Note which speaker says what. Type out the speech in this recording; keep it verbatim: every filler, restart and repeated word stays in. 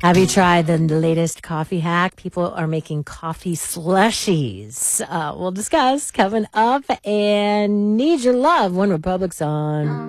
Speaker 1: Have you tried the latest coffee hack? People are making coffee slushies. Uh, we'll discuss coming up and Need Your Love, One Republic's on.